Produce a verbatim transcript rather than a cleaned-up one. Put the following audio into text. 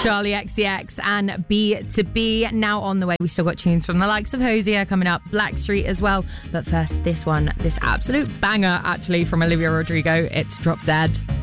Charlie X C X and B to B. Now on the way, we still got tunes from the likes of Hosier coming up, Blackstreet as well. But first, this one, this absolute banger actually from Olivia Rodrigo. It's Drop Dead.